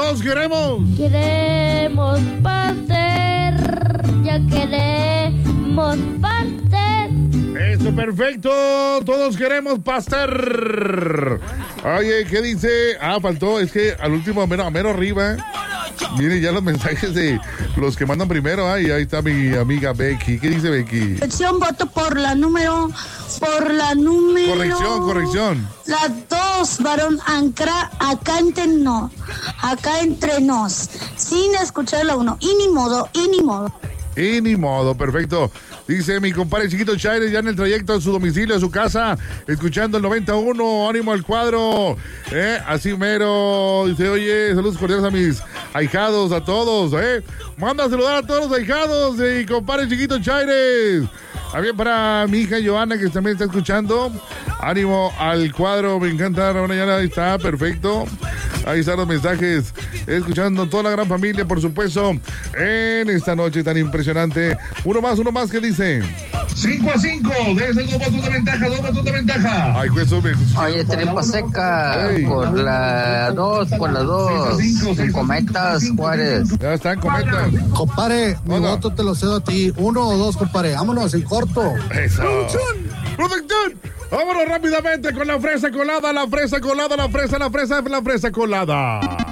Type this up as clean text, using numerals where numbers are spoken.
todos queremos. Queremos pastel, ya queremos pastel. Eso, perfecto. Todos queremos pastel. Oye, ¿qué dice? Faltó, es que al último, mero arriba. Miren ya los mensajes de los que mandan primero. Ahí está mi amiga Becky. ¿Qué dice Becky? Voto por la número. Corrección. La 2, varón, acá entre nos. Sin escuchar la 1. Y ni modo. Perfecto. Dice mi compadre chiquito Chaires, ya en el trayecto a su domicilio, a su casa, escuchando el 91, ánimo al cuadro, así mero. Dice, oye, saludos cordiales a mis ahijados, a todos, manda a saludar a todos los ahijados de mi compadre chiquito Chaires. También para mi hija Joana, que también está escuchando, ánimo al cuadro, me encanta, Raúl, ahí está, perfecto. Ahí están los mensajes, escuchando toda la gran familia, por supuesto, en esta noche tan impresionante. Uno más, ¿qué dice? 5-5, desde 2 votos de ventaja. Ay, pues, oye, tripa seca, por la 2, sin cometas, Juárez. Ya están cometas. Compadre, mi voto te lo cedo a ti. 1 o 2, compadre, vámonos, en corto. Eso. ¡Producción! Vámonos rápidamente con la fresa colada.